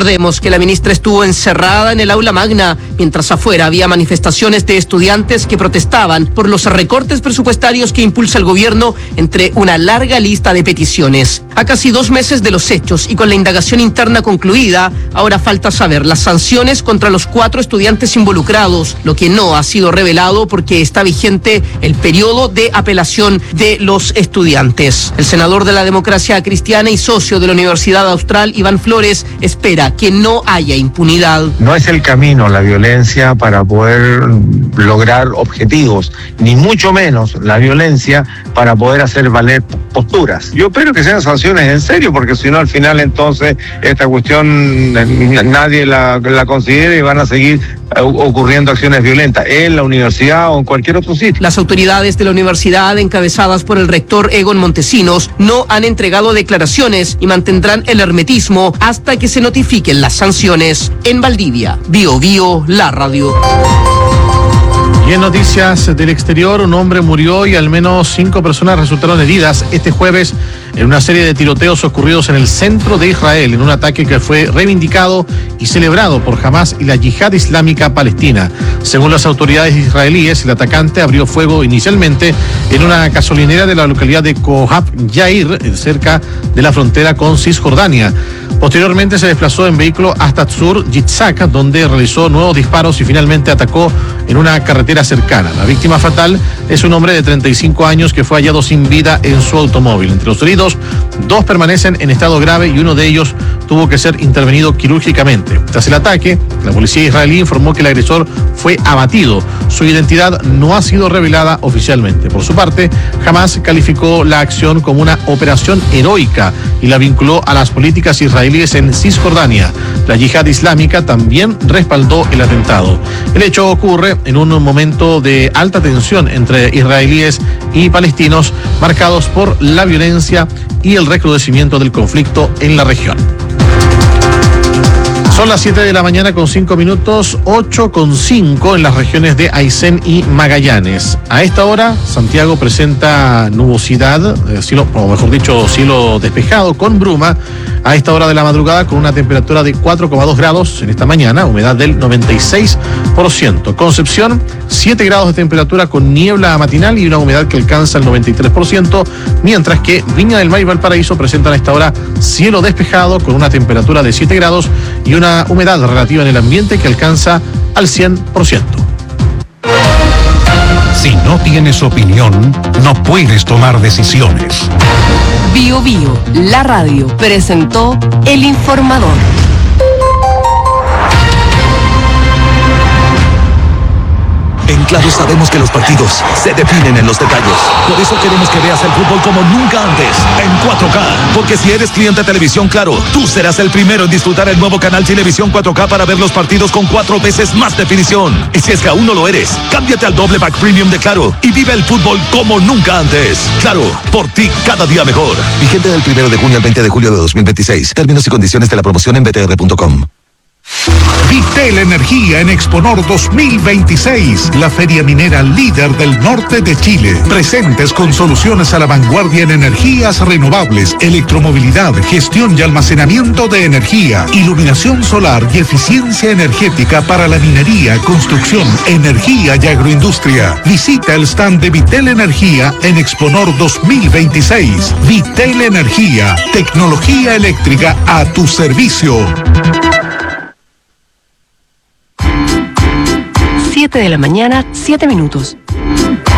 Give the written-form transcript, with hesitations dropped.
Recordemos que la ministra estuvo encerrada en el aula magna, mientras afuera había manifestaciones de estudiantes que protestaban por los recortes presupuestarios que impulsa el gobierno entre una larga lista de peticiones. A casi 2 meses de los hechos y con la indagación interna concluida, ahora falta saber las sanciones contra los 4 estudiantes involucrados, lo que no ha sido revelado porque está vigente el periodo de apelación de los estudiantes. El senador de la Democracia Cristiana y socio de la Universidad Austral, Iván Flores, espera que no haya impunidad. No es el camino la violencia para poder lograr objetivos, ni mucho menos la violencia para poder hacer valer posturas. Yo espero que sean sanciones en serio, porque si no, al final entonces esta cuestión nadie la considera y van a seguir ocurriendo acciones violentas en la universidad o en cualquier otro sitio. Las autoridades de la universidad, encabezadas por el rector Egon Montesinos, no han entregado declaraciones y mantendrán el hermetismo hasta que se notifiquen las sanciones. En Valdivia, Bio Bio, la radio. Y en noticias del exterior, un hombre murió y al menos 5 personas resultaron heridas este jueves en una serie de tiroteos ocurridos en el centro de Israel, en un ataque que fue reivindicado y celebrado por Hamas y la Yihad Islámica Palestina. Según las autoridades israelíes, el atacante abrió fuego inicialmente en una gasolinera de la localidad de Kohab Yair, cerca de la frontera con Cisjordania. Posteriormente se desplazó en vehículo hasta Tzur Yitzhak, donde realizó nuevos disparos y finalmente atacó en una carretera cercana. La víctima fatal es un hombre de 35 años que fue hallado sin vida en su automóvil. Entre los heridos, 2 permanecen en estado grave y uno de ellos tuvo que ser intervenido quirúrgicamente. Tras el ataque, la policía israelí informó que el agresor fue abatido. Su identidad no ha sido revelada oficialmente. Por su parte, Hamas calificó la acción como una operación heroica y la vinculó a las políticas israelíes en Cisjordania. La Yihad Islámica también respaldó el atentado. El hecho ocurre en un momento de alta tensión entre israelíes y palestinos, marcados por la violencia y el recrudecimiento del conflicto en la región. Son las 7 de la mañana con 5 minutos, 8:05 en las regiones de Aysén y Magallanes. A esta hora, Santiago presenta nubosidad, cielo, o mejor dicho, cielo despejado con bruma. A esta hora de la madrugada, con una temperatura de 4,2 grados en esta mañana, humedad del 96%. Concepción, 7 grados de temperatura con niebla matinal y una humedad que alcanza el 93%, mientras que Viña del Mar y Valparaíso presentan a esta hora cielo despejado con una temperatura de 7 grados y una humedad relativa en el ambiente que alcanza al 100%. Si no tienes opinión, no puedes tomar decisiones. Bio Bio, la radio, presentó El Informador. En Claro sabemos que los partidos se definen en los detalles. Por eso queremos que veas el fútbol como nunca antes, en 4K. Porque si eres cliente de Televisión Claro, tú serás el primero en disfrutar el nuevo canal Televisión 4K para ver los partidos con 4 veces más definición. Y si es que aún no lo eres, cámbiate al doble pack premium de Claro y vive el fútbol como nunca antes. Claro, por ti cada día mejor. Vigente del 1 de junio al 20 de julio de 2026. Términos y condiciones de la promoción en btr.com. Vitel Energía en Exponor 2026, la feria minera líder del norte de Chile. Presentes con soluciones a la vanguardia en energías renovables, electromovilidad, gestión y almacenamiento de energía, iluminación solar y eficiencia energética para la minería, construcción, energía y agroindustria. Visita el stand de Vitel Energía en Exponor 2026. Vitel Energía, tecnología eléctrica a tu servicio. 7 de la mañana, 7 minutos.